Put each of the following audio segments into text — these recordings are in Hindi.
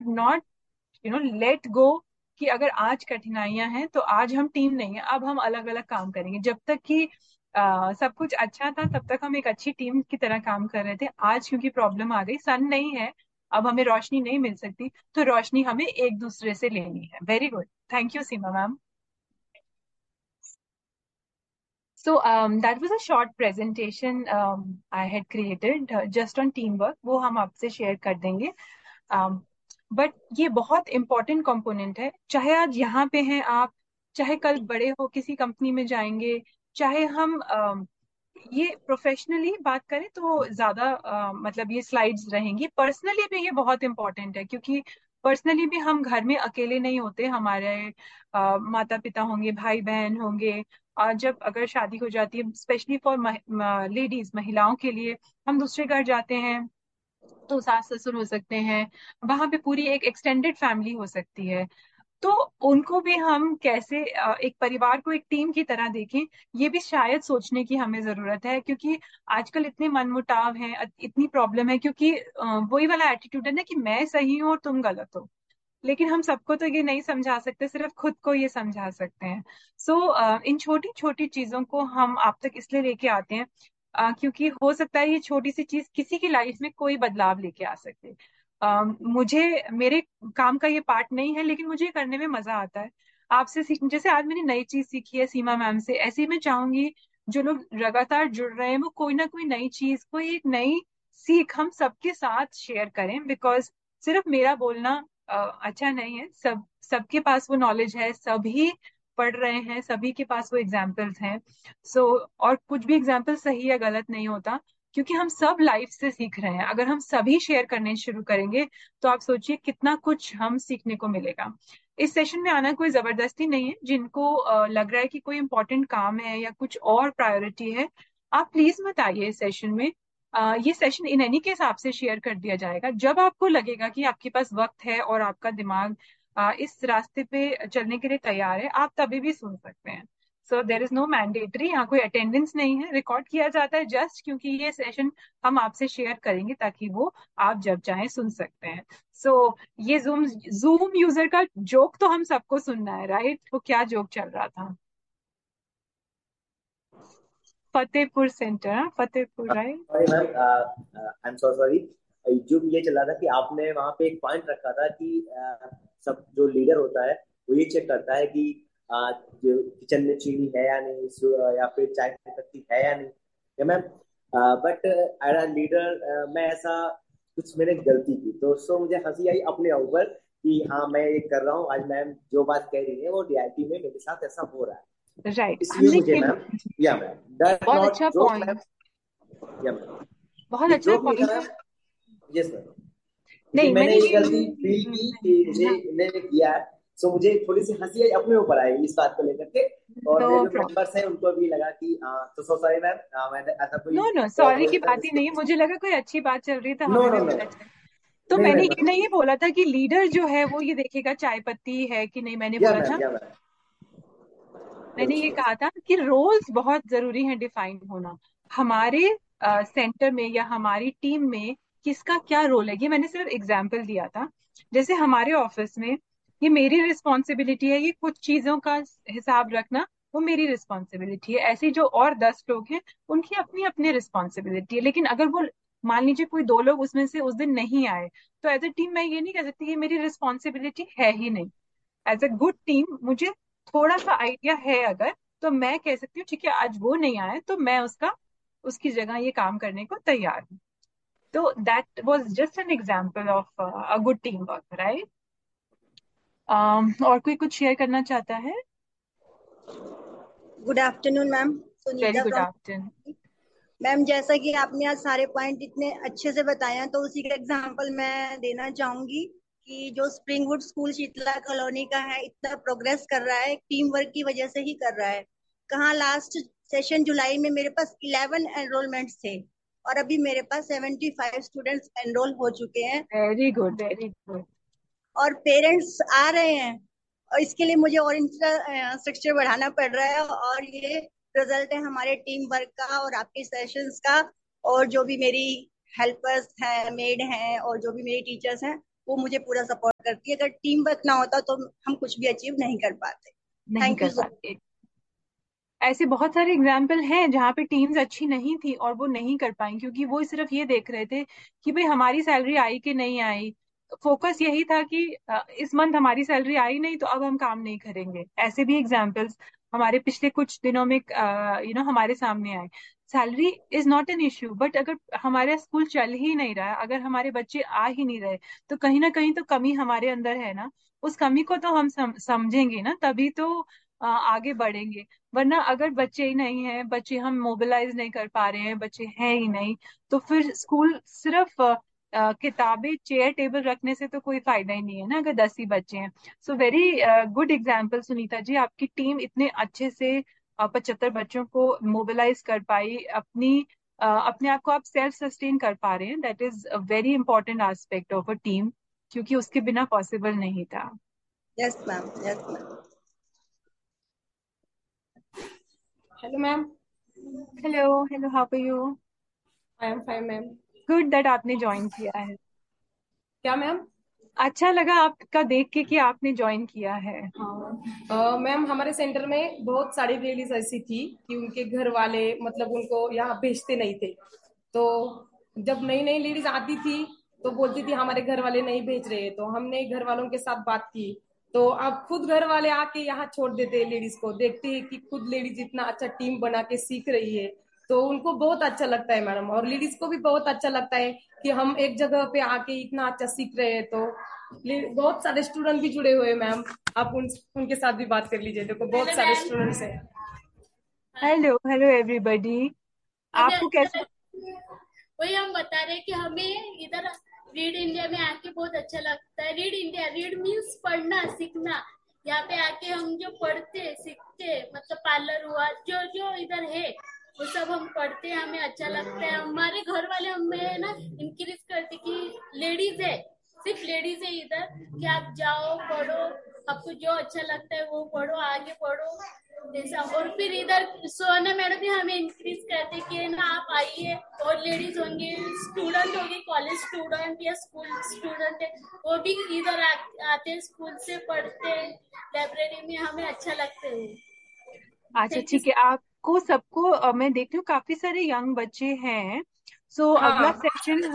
नॉट लेट गो कि अगर आज कठिनाइयां हैं तो आज हम टीम नहीं है, अब हम अलग अलग काम करेंगे। जब तक कि सब कुछ अच्छा था तब तक हम एक अच्छी टीम की तरह काम कर रहे थे। आज क्योंकि प्रॉब्लम आ गई, सन नहीं है, अब हमें रोशनी नहीं मिल सकती, तो रोशनी हमें एक दूसरे से लेनी है। Very good, thank you Seema ma'am. So that was a short presentation I had created just on teamwork. वो हम आपसे शेयर कर देंगे। बट ये बहुत इंपॉर्टेंट कंपोनेंट है, चाहे आज यहाँ पे हैं आप, चाहे कल बड़े हो किसी कंपनी में जाएंगे, चाहे हम ये प्रोफेशनली बात करें तो ज्यादा मतलब ये स्लाइड्स रहेंगी। पर्सनली भी ये बहुत इंपॉर्टेंट है, क्योंकि पर्सनली भी हम घर में अकेले नहीं होते, हमारे माता पिता होंगे, भाई बहन होंगे। और जब अगर शादी हो जाती है, स्पेशली फॉर लेडीज, महिलाओं के लिए, हम दूसरे घर जाते हैं तो सास ससुर हो सकते हैं, वहां पे पूरी एक एक्सटेंडेड फैमिली हो सकती है। तो उनको भी हम कैसे एक परिवार को एक टीम की तरह देखें, ये भी शायद सोचने की हमें जरूरत है। क्योंकि आजकल इतने मनमुटाव हैं, इतनी प्रॉब्लम है, क्योंकि वही वाला एटीट्यूड है ना कि मैं सही हूँ और तुम गलत हो। लेकिन हम सबको तो ये नहीं समझा सकते, सिर्फ खुद को ये समझा सकते हैं। इन छोटी छोटी चीजों को हम आप तक इसलिए लेके आते हैं क्योंकि हो सकता है ये छोटी सी चीज किसी की लाइफ में कोई बदलाव लेके आ सके। मुझे मेरे काम का ये पार्ट नहीं है, लेकिन मुझे ये करने में मजा आता है। आपसे सीख, जैसे आज मैंने नई चीज सीखी है सीमा मैम से, ऐसे ही मैं चाहूंगी जो लोग लगातार जुड़ रहे हैं वो कोई ना कोई नई चीज, कोई एक नई सीख हम सबके साथ शेयर करें। बिकॉज सिर्फ मेरा बोलना अच्छा नहीं है, सबके पास वो नॉलेज है, सभी पढ़ रहे हैं, सभी के पास वो एग्जाम्पल्स हैं। सो और कुछ भी एग्जाम्पल सही या गलत नहीं होता, क्योंकि हम सब लाइफ से सीख रहे हैं। अगर हम सभी शेयर करने शुरू करेंगे तो आप सोचिए कितना कुछ हम सीखने को मिलेगा। इस सेशन में आना कोई जबरदस्ती नहीं है, जिनको लग रहा है कि कोई इंपॉर्टेंट काम है या कुछ और प्रायोरिटी है, आप प्लीज मत आइए इस सेशन में। ये सेशन इन एनी केस आपसे शेयर कर दिया जाएगा। जब आपको लगेगा कि आपके पास वक्त है और आपका दिमाग इस रास्ते पे चलने के लिए तैयार है, आप तभी भी सुन सकते हैं। सो देर इज नो मैंडेटरी, यहाँ कोई अटेंडेंस नहीं है, रिकॉर्ड किया जाता है जस्ट क्योंकि ये सेशन हम आपसे शेयर करेंगे ताकि वो आप जब चाहें सुन सकते हैं। ये जूम जूम यूजर का जोक तो हम सबको सुनना है, राइट? वो क्या जोक चल रहा था? फतेहपुर सेंटर, हाँ, Fatehpur, right? Sorry ma'am, I am so sorry. जो ये चल रहा था कि आपने वहां पे एक पॉइंट रखा था कि सब जो लीडर होता है वो ये चेक करता है कि जो किचन में चीनी है या नहीं, या फिर चाय की पत्ती है या नहीं, या मैम। बट एज लीडर मैं ऐसा कुछ मैंने गलती की तो मुझे हंसी आई अपने ऊपर कि हाँ मैं ये कर रहा हूँ। आज मैम जो बात कह रही है वो रियलिटी में मेरे साथ ऐसा हो रहा है। राइट, इसलिए हमने मुझे ये मैम, या मैम, दैट बहुत नॉट अच्छा जोक मैम, पॉइंट, या मैम, बहुत ये अच्छा जोक नहीं था पॉइंट है। मैम। यस मैम, क्योंकि नहीं, मैंने मैंने ये ये गलती फील की कि मुझे इन्होंने किया है। सो मुझे थोड़ी सी हंसी आई अपने ऊपर आई इस बात को लेकर के। और नो मेरे जो प्रॉब्लम। मेंबर्स हैं उनको भी लगा कि तो सो सॉरी मैम, मैंने ऐसा कोई नो नो, गलत सॉरी बोल की दिया था बात ही जिसकी नहीं है, वजह से। मुझे लगा कोई अच्छी बात चल रही है तो नो हमें भी नो नो, बोला जाए। तो नहीं मैंने मैम, ये नहीं बोला था कि लीडर जो है वो ये देखेगा चाय पत्ती है कि नहीं, मैंने या बोला मैम, था, या मैम, मैंने ये कहा था कि रोल्स बहुत जरूरी हैं डिफाइन होना। हमारे सेंटर में या हमारी टीम में किसका क्या रोल है, ये मैंने सिर्फ एग्जाम्पल दिया था। जैसे हमारे ऑफिस में ये मेरी रिस्पॉन्सिबिलिटी है, ये कुछ चीजों का हिसाब रखना वो मेरी रिस्पॉन्सिबिलिटी है। ऐसे जो और 10 लोग हैं उनकी अपनी अपनी रिस्पॉन्सिबिलिटी है। लेकिन अगर वो, मान लीजिए कोई 2 लोग उसमें से उस दिन नहीं आए, तो एज ए टीम मैं ये नहीं कह सकती ये मेरी रिस्पॉन्सिबिलिटी है ही नहीं। एज अ गुड टीम मुझे थोड़ा सा आइडिया है अगर, तो मैं कह सकती हूँ ठीक है आज वो नहीं आए तो मैं उसकी जगह ये काम करने को तैयार हूँ। तो that was just an example of a good team work, right? और कोई कुछ शेयर करना चाहता है? Good afternoon ma'am, very Sunita good from. Afternoon. Ma'am जैसा कि आपने आज सारे पॉइंट इतने अच्छे से बताए हैं, तो उसी का एग्जांपल मैं देना चाहूंगी कि जो स्प्रिंगवुड स्कूल शीतला कॉलोनी का है, इतना प्रोग्रेस कर रहा है टीम वर्क की वजह से ही कर रहा है। कहाँ लास्ट सेशन जुलाई में मेरे पास 11 एनरोलमेंट्स थे और अभी मेरे पास 75 स्टूडेंट्स एनरोल हो चुके हैं वेरी गुड, वेरी गुड। और पेरेंट्स आ रहे हैं। और इसके लिए मुझे और इंफ्रास्ट्रक्चर बढ़ाना पड़ रहा है, और ये रिजल्ट है हमारे टीम वर्क का और आपके सेशंस का। और जो भी मेरी हेल्पर्स हैं, मेड हैं, और जो भी मेरी टीचर्स हैं, वो मुझे पूरा सपोर्ट करती है। अगर टीम वर्क ना होता तो हम कुछ भी अचीव नहीं कर पाते। नहीं थैंक यू कर सो। पाते। ऐसे बहुत सारे एग्जाम्पल हैं जहाँ पे टीम्स अच्छी नहीं थी और वो नहीं कर पाई, क्योंकि वो सिर्फ ये देख रहे थे कि भाई हमारी सैलरी आई कि नहीं आई। फोकस यही था कि इस मंथ हमारी सैलरी आई नहीं तो अब हम काम नहीं करेंगे। ऐसे भी एग्जाम्पल्स हमारे पिछले कुछ दिनों में हमारे सामने आए। Salary is not an issue, but अगर हमारा स्कूल चल ही नहीं रहा, अगर हमारे बच्चे आ ही नहीं रहे, तो कहीं ना कहीं तो कमी हमारे अंदर है ना। उस कमी को तो हम समझेंगे ना, तभी तो आगे बढ़ेंगे। वरना अगर बच्चे ही नहीं हैं, बच्चे हम मोबिलाइज नहीं कर पा रहे हैं, बच्चे हैं ही नहीं, तो फिर स्कूल सिर्फ किताबें चेयर टेबल रखने से तो कोई फायदा ही नहीं है ना, अगर 10 ही बच्चे हैं। So very good example Sunita ji, आपकी टीम इतने अच्छे से 75 बच्चों को मोबिलाइज कर पाई, अपने आप को आप सेल्फ सस्टेन कर पा रहे हैं। That is a very important aspect of a team, क्योंकि उसके बिना पॉसिबल नहीं था। Yes ma'am, yes ma'am. Hello ma'am. Hello hello, how are you? I am fine ma'am. Good that आपने ज्वाइन किया है। क्या मैम? अच्छा लगा आपका देख के कि आपने ज्वाइन किया है। हाँ मैम, हमारे सेंटर में बहुत सारी लेडीज ऐसी थी कि उनके घर वाले मतलब उनको यहाँ भेजते नहीं थे। तो जब नई नई लेडीज आती थी तो बोलती थी हमारे घर वाले नहीं भेज रहे, तो हमने घर वालों के साथ बात की। तो अब खुद घर वाले आके यहाँ छोड़ देते हैं लेडीज को, देखते हैं कि खुद लेडीज इतना अच्छा टीम बना के सीख रही है, तो उनको बहुत अच्छा लगता है मैडम। और लेडीज को भी बहुत अच्छा लगता है कि हम एक जगह पे आके इतना अच्छा सीख रहे हैं। तो बहुत सारे स्टूडेंट भी जुड़े हुए हैं मैम, आप उनके साथ भी बात कर लीजिए, देखो बहुत सारे स्टूडेंट्स हैं। Hello hello everybody. हमें आपको अच्छा कैसे? वही हम बता रहे हैं कि हमें इधर रीड इंडिया में आके बहुत अच्छा लगता है। रीड इंडिया, रीड मीन्स पढ़ना सीखना। यहाँ पे आके हम जो पढ़ते सीखते, मतलब पार्लर हुआ, जो जो इधर है वो सब हम पढ़ते हैं, हमें अच्छा लगता है। हमारे घर वाले हमें ना इंक्रीज करते कि लेडीज है, सिर्फ लेडीज है इधर, कि आप जाओ पढ़ो, आपको जो अच्छा लगता है वो पढ़ो, आगे पढ़ो ऐसा। और फिर इधर सोना मैडम भी हमें इंक्रीज करते कि ना आप आइए, और लेडीज होंगे, स्टूडेंट होंगे, कॉलेज स्टूडेंट या स्कूल स्टूडेंट है, वो भी इधर आते हैं, स्कूल से पढ़ते हैं, लाइब्रेरी में, हमें अच्छा लगता है। अच्छा थैंक यू। ठीक है, आपको सबको मैं देख रही हूँ काफी सारे यंग बच्चे हैं। सो हाँ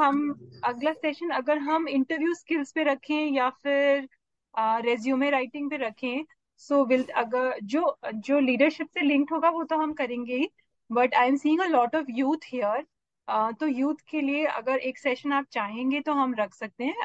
अगला सेशन अगर हम इंटरव्यू स्किल्स पे रखें या फिर रेज्यूमे राइटिंग पे रखें, सो विल अगर जो जो लीडरशिप से लिंक्ड होगा वो तो हम करेंगे ही। But I am seeing a lot of youth here. तो यूथ के लिए अगर एक सेशन आप चाहेंगे तो हम रख सकते हैं।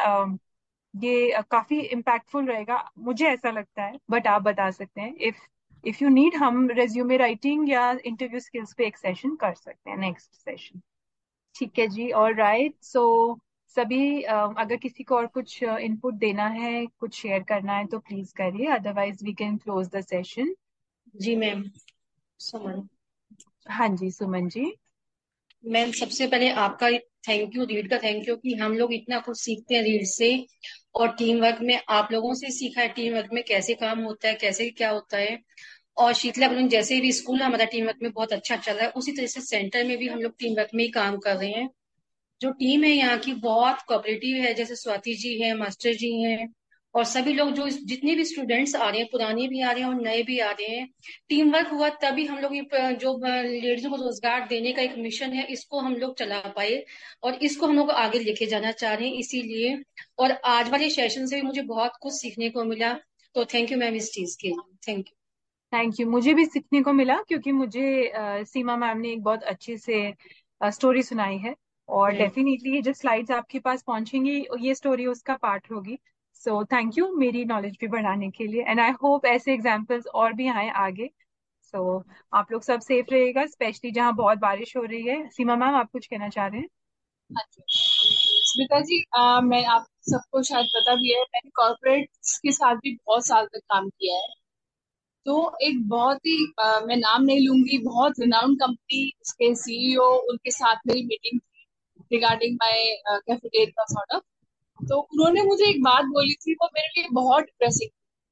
ये काफी इम्पैक्टफुल रहेगा, मुझे ऐसा लगता है, बट आप बता सकते हैं। इफ यू नीड, हम रेज्यूमे राइटिंग या इंटरव्यू स्किल्स पे एक सेशन कर सकते हैं, नेक्स्ट सेशन। ठीक है जी, ऑल राइट। सो सभी अगर किसी को और कुछ इनपुट देना है, कुछ शेयर करना है तो प्लीज करिए, otherwise we can close the session. Ji ma'am. सुमन हाँ जी, सुमन जी। मैम, सबसे पहले आपका थैंक यू, रीड का थैंक यू कि हम लोग इतना कुछ सीखते हैं रीड से। और टीम वर्क में आप लोगों से सीखा है, टीम वर्क में कैसे काम होता है, कैसे क्या होता है। और शीतला कॉलोनी जैसे भी स्कूल हमारा टीम वर्क में बहुत अच्छा चल रहा है, उसी तरह से सेंटर में भी हम लोग टीम वर्क में ही काम कर रहे हैं। जो टीम है यहाँ की बहुत कोऑपरेटिव है, जैसे स्वाति जी है, मास्टर जी हैं, और सभी लोग जो जितने भी स्टूडेंट्स आ रहे हैं, पुराने भी आ रहे हैं और नए भी आ रहे हैं। टीम वर्क हुआ तभी हम लोग ये जो लेडीजों को रोजगार देने का एक मिशन है, इसको हम लोग चला पाए, और इसको हम लोग आगे लेके जाना चाह रहे हैं इसीलिए। और आज वाले सेशन से भी मुझे बहुत कुछ सीखने को मिला, तो थैंक यू मैम इस चीज के लिए, थैंक यू। थैंक यू, मुझे भी सीखने को मिला, क्योंकि मुझे सीमा मैम ने एक बहुत अच्छे से स्टोरी सुनाई है। और डेफिनेटली ये जो स्लाइड्स आपके पास पहुंचेंगी, ये स्टोरी उसका पार्ट होगी। सो थैंक यू मेरी नॉलेज भी बढ़ाने के लिए, एंड आई होप ऐसे एग्जाम्पल्स और भी आए आगे। सो आप लोग सब सेफ रहिएगा, स्पेशली जहाँ बहुत बारिश हो रही है। सीमा मैम, आप कुछ कहना चाह रहे हैं? हाँ जी स्मिता जी, मैं आप सबको शायद पता भी है, मैंने कॉर्पोरेट के साथ भी बहुत साल तक काम किया है। तो एक बहुत ही मैं नाम नहीं लूंगी, बहुत रिनाउंड कंपनी, उसके सीईओ, उनके साथ मेरी मीटिंग थी regarding my cafeteria sort of. तो उन्होंने मुझे एक बात बोली थी, वो मेरे लिए बहुत डिप्रेसिंग।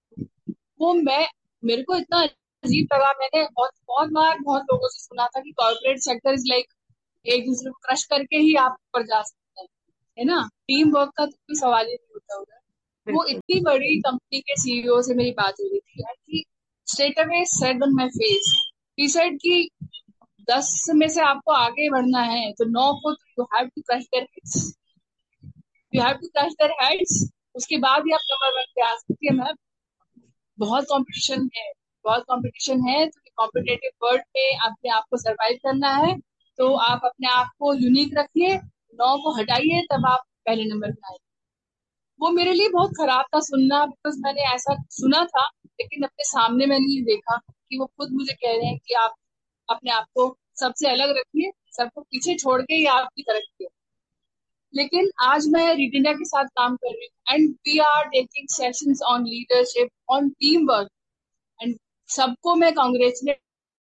वो मेरे को इतना अजीब लगा। मैंने बहुत बहुत बार बहुत लोगों से सुना था कि कॉर्पोरेट सेक्टर इज लाइक एक दूसरे को क्रश करके ही आप ऊपर जा सकते हैं, है ना, टीम वर्क का तो कोई सवाल ही नहीं होता। इधर उधर। वो इतनी बड़ी कंपनी के सीईओ से मेरी बात हो रही थी and he straight away said on my face, he said कि 10 में से आपको आगे बढ़ना है तो 9 को you have to crush their heads, you have to crush their heads, उसके बाद ही आप नंबर 1 पे आ सकती है मैम। बहुत कंपटीशन है, बहुत कंपटीशन है, तो कॉम्पिटेटिव वर्ल्ड में अपने आप को सरवाइव करना है तो आप अपने आप को यूनिक रखिए, 9 को हटाइए, तब आप पहले नंबर पे आए। वो मेरे लिए बहुत खराब था सुनना, बिकॉज मैंने ऐसा सुना था लेकिन अपने सामने मैंने ये देखा कि वो खुद मुझे कह रहे हैं कि आप अपने आप को सबसे अलग रखिए, सबको पीछे छोड़ के ये आपकी तरक्की है। लेकिन आज मैं रीड इंडिया के साथ काम कर रही हूँ and we are taking sessions on leadership, on team work, and सबको मैं कांग्रेचुलेट,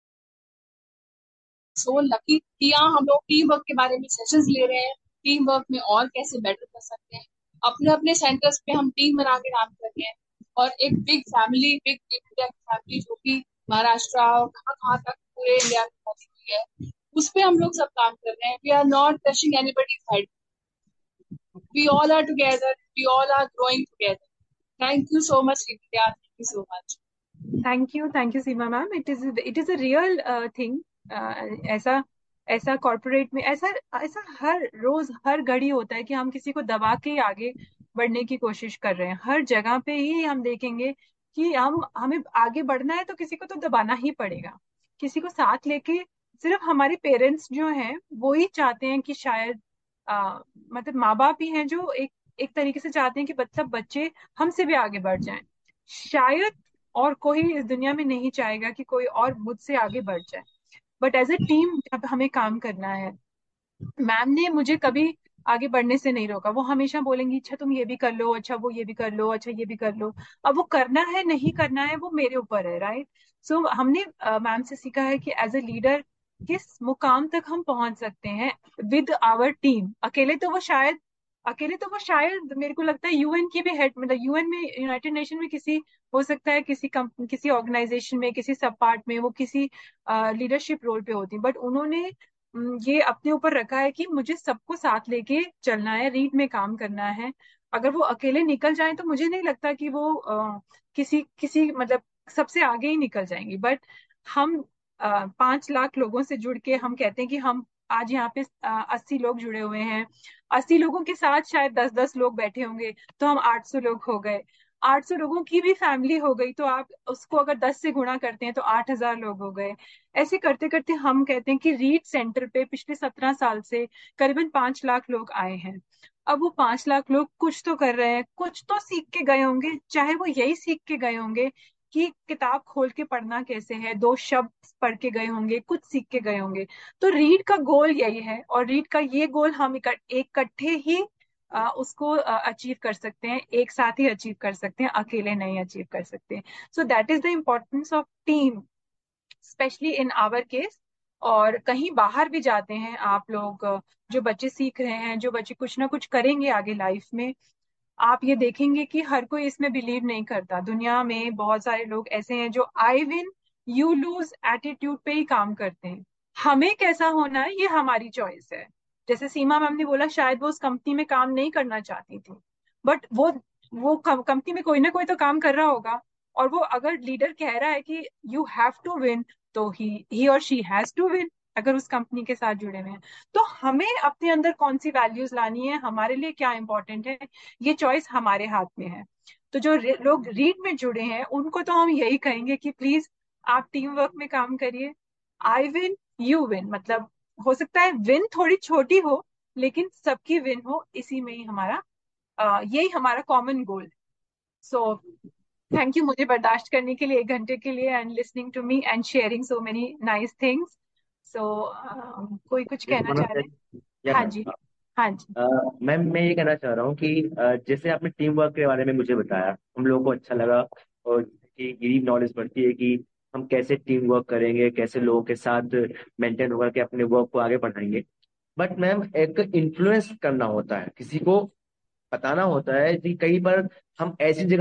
सो लकी कि यहाँ हम लोग टीम वर्क के बारे में सेशंस ले रहे हैं, टीम वर्क में और कैसे बेटर कर सकते हैं, अपने अपने सेंटर्स पे हम टीम बना के काम कर रहे हैं। और एक बिग फैमिली, बिग इंडिया की फैमिली जो कि महाराष्ट्र और कहाँ कहाँ तक पूरे इंडिया में पहुंची हुई है, उस पे हम लोग सब काम कर रहे हैं। We are not touching anybody's head, we all are together, we all are growing together. Thank you so much India, thank you so much. Thank you Seema ma'am. It is a real thing. ऐसा ऐसा कॉर्पोरेट में ऐसा ऐसा हर रोज हर घड़ी होता है कि हम किसी को दबा के ही आगे बढ़ने की कोशिश कर रहे हैं। हर जगह पे ही हम देखेंगे कि हमें आगे बढ़ना है तो किसी को तो दबाना ही पड़ेगा, किसी को साथ लेके। सिर्फ हमारे पेरेंट्स जो हैं वो ही चाहते हैं कि शायद मतलब माँ बाप ही हैं जो एक एक तरीके से चाहते हैं कि मतलब बच्चे हमसे भी आगे बढ़ जाएं। शायद और कोई इस दुनिया में नहीं चाहेगा कि कोई और मुझसे आगे बढ़ जाए। बट एज अ टीम जब हमें काम करना है, मैम ने मुझे कभी आगे बढ़ने से नहीं रोका। वो हमेशा बोलेंगी अच्छा तुम ये भी कर लो, अच्छा वो ये भी कर लो, अच्छा ये भी कर लो। अब वो करना है नहीं करना है वो मेरे ऊपर है, राइट। सो हमने मैम से सीखा है कि एज अ लीडर किस मुकाम तक हम पहुंच सकते हैं विद आवर टीम। अकेले तो वो शायद मेरे को लगता है यूएन की भी हेड, मतलब यूएन में, यूनाइटेड नेशन में किसी, हो सकता है किसी ऑर्गेनाइजेशन में, किसी सब पार्ट में वो किसी लीडरशिप रोल पे होती। बट उन्होंने ये अपने ऊपर रखा है कि मुझे सबको साथ लेके चलना है, रीड में काम करना है। अगर वो अकेले निकल जाएं तो मुझे नहीं लगता कि वो किसी किसी मतलब सबसे आगे ही निकल जाएंगी। बट हम 5 लाख लोगों से जुड़ के हम कहते हैं कि हम आज यहाँ पे 80 लोग जुड़े हुए हैं, 80 लोगों के साथ शायद 10-10 लोग बैठे होंगे तो हम 800 लोग हो गए। 800 लोगों की भी फैमिली हो गई तो आप उसको अगर 10 से गुणा करते हैं तो 8,000 लोग हो गए। ऐसे करते करते हम कहते हैं कि रीड सेंटर पे पिछले 17 साल से करीबन 5 लाख लोग आए हैं। अब वो 5 लाख लोग कुछ तो कर रहे हैं, कुछ तो सीख के गए होंगे, चाहे वो यही सीख के गए होंगे कि किताब खोल के पढ़ना कैसे है, 2 शब्द पढ़ के गए होंगे, कुछ सीख के गए होंगे। तो रीड का गोल यही है, और रीड का ये गोल हम इकट्ठे ही उसको अचीव कर सकते हैं, एक साथ ही अचीव कर सकते हैं, अकेले नहीं अचीव कर सकते। So that is the importance of team, specially in our case. और कहीं बाहर भी जाते हैं आप लोग, जो बच्चे सीख रहे हैं, जो बच्चे कुछ ना कुछ करेंगे आगे लाइफ में, आप ये देखेंगे कि हर कोई इसमें बिलीव नहीं करता। दुनिया में बहुत सारे लोग ऐसे हैं जो I win you lose attitude पे ही काम करते हैं। हमें कैसा होना है ये हमारी चॉइस है। जैसे सीमा मैम ने बोला शायद वो उस कंपनी में काम नहीं करना चाहती थी, बट वो कंपनी में कोई ना कोई तो काम कर रहा होगा। और वो अगर लीडर कह रहा है कि यू हैव टू विन, तो ही और शी हैज टू विन, अगर उस कंपनी के साथ जुड़े हुए हैं। तो हमें अपने अंदर कौन सी वैल्यूज लानी है, हमारे लिए क्या इंपॉर्टेंट है, ये चॉइस हमारे हाथ में है। तो जो लोग रीड में जुड़े हैं उनको तो हम यही कहेंगे कि प्लीज आप टीम वर्क में काम करिए। आई विन यू विन, मतलब हो सकता है विन थोड़ी छोटी हो लेकिन सबकी विन हो, इसी में ही हमारा यही हमारा कॉमन गोल है। सो थैंक यू मुझे बर्दाश्त करने के लिए 1 घंटे के लिए, and listening to me and sharing so many nice things. सो कोई कुछ कहना चाह रहे हैं? या हाँ मैम, जी। हाँ जी। मैम मैं ये कहना चाह रहा हूँ कि जैसे आपने टीम वर्क के बारे में मुझे बताया, हम लोगों को अच्छा लगा, और कि ये नॉलेज बढ़ती है कि हम कैसे टीम वर्क करेंगे, कैसे लोगों के साथ मेंटेन होकर के अपने वर्क को आगे बढ़ाएंगे। बट मैम एक इन्फ्लुएंस करना होता है, किसी को बताना होता है कि कई बार हम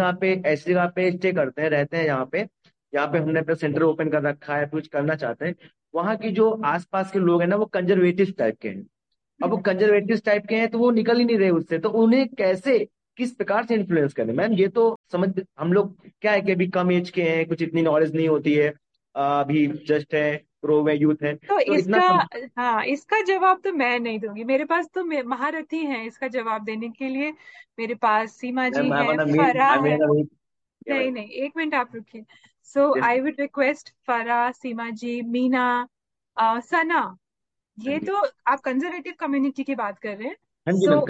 ऐसी जगह पे स्टे करते हैं, रहते हैं, यहाँ पे हमने अपना सेंटर ओपन कर रखा है, कुछ करना चाहते हैं। वहाँ की जो आसपास के लोग हैं ना, वो कंजर्वेटिव टाइप के हैं। अब वो कंजर्वेटिव टाइप के हैं तो वो निकल ही नहीं रहे उससे, तो उन्हें कैसे किस प्रकार से इन्फ्लुएंस करें। मैम ये तो समझ, हम लोग क्या है कि अभी कम एज के हैं, कुछ इतनी नॉलेज नहीं होती है, अभी जस्ट है, प्रो में यूथ है, तो तो इतना इसका, हाँ, इसका जवाब तो मैं नहीं दूंगी। मेरे पास तो महारथी हैं इसका जवाब देने के लिए। मेरे पास सीमा जी मैम आई है, वांट मीट फराह आई है। मीन नहीं नहीं, एक मिनट आप रुकिए। सो आई वुड रिक्वेस्ट फराह, सीमा जी, मीना, सना। हाँ ये जी, तो आप कंजर्वेटिव कम्युनिटी की बात कर रहे हैं। हाँ जी सो मैम।